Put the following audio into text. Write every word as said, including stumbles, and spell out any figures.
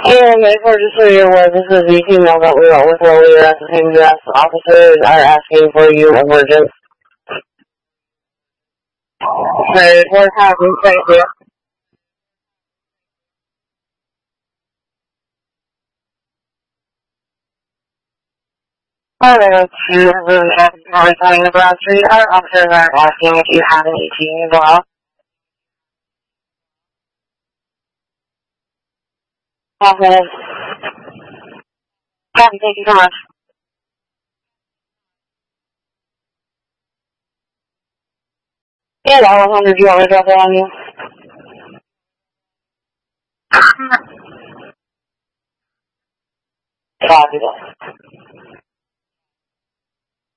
Yeah, okay, for just so you're aware, this is the email that we wrote with earlier at the same U S officers are asking for you emergent. Hey, we're having, thank you. Alright, to the everything about street, our officers are asking if you have an E T as well. Okay. Thank you so much. Yeah, I was wondering if you want me to drop it on you. Fabulous.